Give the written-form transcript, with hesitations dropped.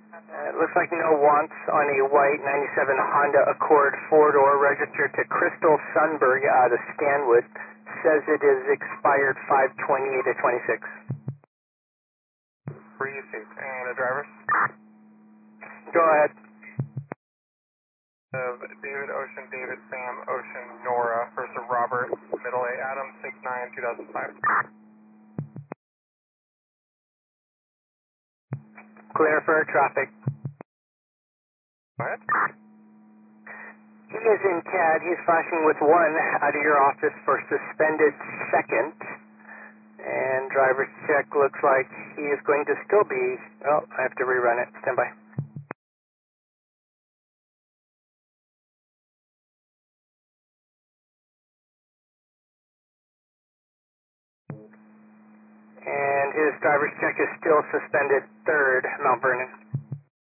It looks like no wants on a white 97 Honda Accord four-door registered to Crystal Sunberg out of Stanwood. Says it is expired 5/28 of 26. Received. And the drivers? Go ahead. Of David Ocean, David Sam Ocean Nora, first of Robert, middle A Adam, 6/9/2005. Clear for traffic. Go ahead. He is in CAD. He's flashing with 1 out of your office for suspended second. And driver's check looks like he is going to still be, oh, I have to rerun it. Stand by. And his driver's check is still suspended third, Mount Vernon.